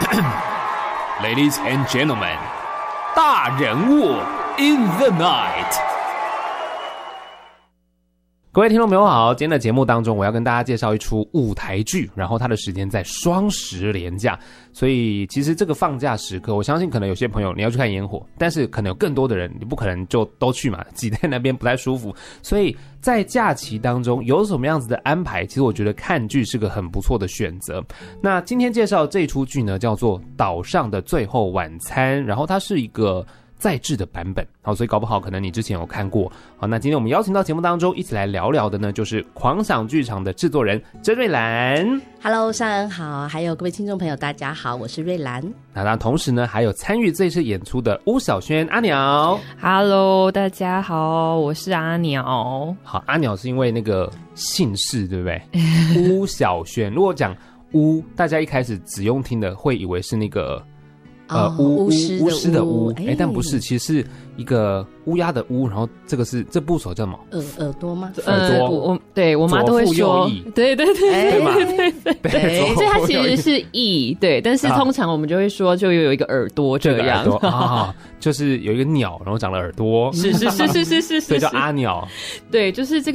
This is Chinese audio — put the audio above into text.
Ladies and gentlemen， 大人物 in the night。各位听众朋友好，今天的节目当中，我要跟大家介绍一出舞台剧，然后它的时间在双十连假，所以其实这个放假时刻，我相信可能有些朋友你要去看烟火，但是可能有更多的人，你不可能就都去嘛，挤在那边不太舒服，所以在假期当中有什么样子的安排，其实我觉得看剧是个很不错的选择。那今天介绍这一出剧呢，叫做《岛上的最后晚餐》，然后它是一个再制的版本，好，所以搞不好可能你之前有看过。好，那今天我们邀请到节目当中一起来聊聊的呢，就是狂想剧场的制作人甄瑞兰。 Hello， 尚恩好，还有各位听众朋友，大家好，我是瑞兰。 那同时呢，还有参与这次演出的巫小萱阿鸟。 Hello， 大家好，我是阿鸟。 好，阿鸟是因为那个姓氏对不对？巫小萱，如果讲巫，大家一开始只用听的会以为是那个。 巫师的巫， 但不是，其实是一个乌鸦的乌，然后这部首叫什么？ 耳朵吗？ 耳朵， 对我妈都会说，对，所以它其实是翼，对，但是通常我们就会说，就有一个耳朵这样啊，就是有一个鸟，然后长了耳朵， 是， 所以叫阿鸟， 对，就是这个。